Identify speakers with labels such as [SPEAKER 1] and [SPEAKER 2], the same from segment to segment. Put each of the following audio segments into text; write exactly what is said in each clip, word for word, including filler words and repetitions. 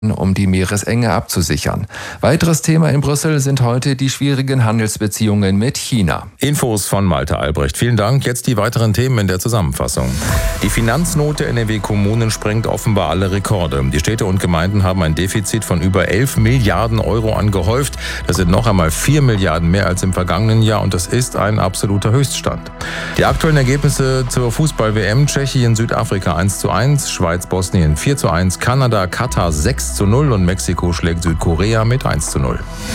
[SPEAKER 1] um die Meeresenge abzusichern. Weiteres Thema in Brüssel sind heute die schwierigen Handelsbeziehungen mit China.
[SPEAKER 2] Infos von Malte Albrecht. Vielen Dank. Jetzt die weiteren Themen in der Zusammenfassung. Die Finanznot der N R W-Kommunen sprengt offenbar alle Rekorde. Die Städte und Gemeinden haben ein Defizit von über elf Milliarden Euro angehäuft. Das sind noch einmal vier Milliarden mehr als im vergangenen Jahr und das ist ein absoluter Höchststand. Die aktuellen Ergebnisse zur Fußball-W M: Tschechien, Südafrika eins zu eins, Schweiz, Bosnien vier zu eins, Kanada, Katar sechs zu null und Mexiko schlägt Südkorea mit eins zu null.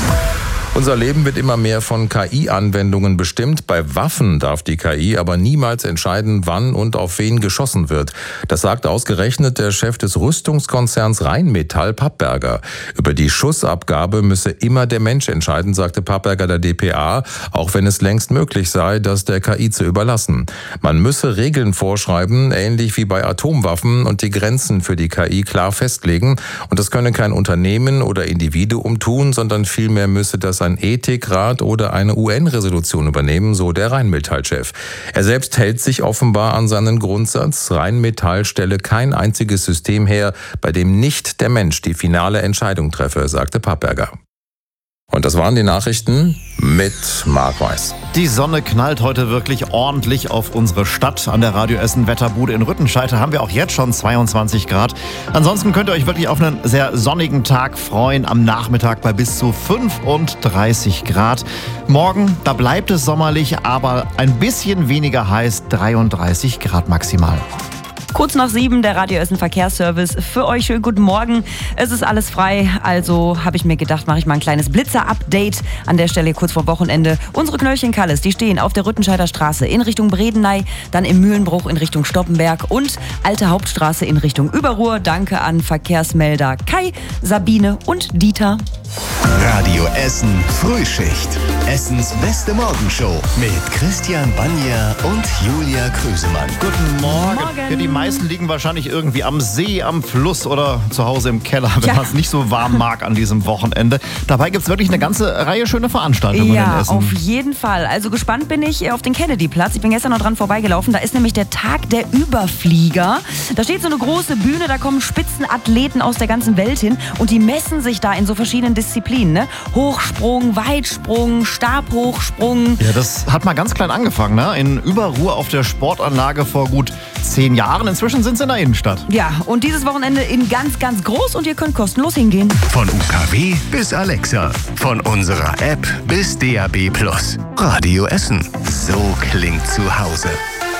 [SPEAKER 2] Unser Leben wird immer mehr von K I-Anwendungen bestimmt. Bei Waffen darf die K I aber niemals entscheiden, wann und auf wen geschossen wird. Das sagt ausgerechnet der Chef des Rüstungskonzerns Rheinmetall, Papperger. Über die Schussabgabe müsse immer der Mensch entscheiden, sagte Papperger der D P A, auch wenn es längst möglich sei, das der K I zu überlassen. Man müsse Regeln vorschreiben, ähnlich wie bei Atomwaffen, und die Grenzen für die K I klar festlegen. Und das könne kein Unternehmen oder Individuum tun, sondern vielmehr müsse das ein Ethikrat oder eine U N-Resolution übernehmen, so der Rheinmetall-Chef. Er selbst hält sich offenbar an seinen Grundsatz: Rheinmetall stelle kein einziges System her, bei dem nicht der Mensch die finale Entscheidung treffe, sagte Papperger. Und das waren die Nachrichten mit Marc Weiß.
[SPEAKER 3] Die Sonne knallt heute wirklich ordentlich auf unsere Stadt. An der Radio Essen Wetterbude in Rüttenscheid haben wir auch jetzt schon zweiundzwanzig Grad. Ansonsten könnt ihr euch wirklich auf einen sehr sonnigen Tag freuen. Am Nachmittag bei bis zu fünfunddreißig Grad. Morgen, da bleibt es sommerlich, aber ein bisschen weniger heiß, dreiunddreißig Grad maximal.
[SPEAKER 4] Kurz nach sieben, der Radio Essen Verkehrsservice. Für euch schönen guten Morgen. Es ist alles frei, also habe ich mir gedacht, mache ich mal ein kleines Blitzer-Update an der Stelle kurz vor Wochenende. Unsere Knöllchen Kalles, die stehen auf der Rüttenscheider Straße in Richtung Bredeney, dann im Mühlenbruch in Richtung Stoppenberg und Alte Hauptstraße in Richtung Überruhr. Danke an Verkehrsmelder Kai, Sabine und Dieter.
[SPEAKER 5] Radio Essen Frühschicht. Essens beste Morgenshow mit Christian Banja und Julia Krüsemann.
[SPEAKER 3] Guten Morgen.
[SPEAKER 4] Morgen.
[SPEAKER 3] Ja, die meisten liegen wahrscheinlich irgendwie am See, am Fluss oder zu Hause im Keller, wenn
[SPEAKER 4] Ja.
[SPEAKER 3] man es nicht so warm mag an diesem Wochenende. Dabei gibt es wirklich eine ganze Reihe schöner Veranstaltungen
[SPEAKER 4] Ja,
[SPEAKER 3] in Essen.
[SPEAKER 4] auf jeden Fall. Also gespannt bin ich auf den Kennedy-Platz. Ich bin gestern noch dran vorbeigelaufen. Da ist nämlich der Tag der Überflieger. Da steht so eine große Bühne, da kommen Spitzenathleten aus der ganzen Welt hin und die messen sich da in so verschiedenen Disziplinen. Ne? Hochsprung, Weitsprung, Stabhochsprung.
[SPEAKER 3] Ja, das hat mal ganz klein angefangen, ne? In Überruhr auf der Sportanlage vor gut zehn Jahren. Inzwischen sind sie in der Innenstadt.
[SPEAKER 4] Ja, und dieses Wochenende in ganz, ganz groß und ihr könnt kostenlos hingehen.
[SPEAKER 5] Von U K W bis Alexa. Von unserer App bis D A B Plus. Radio Essen. So klingt zu Hause.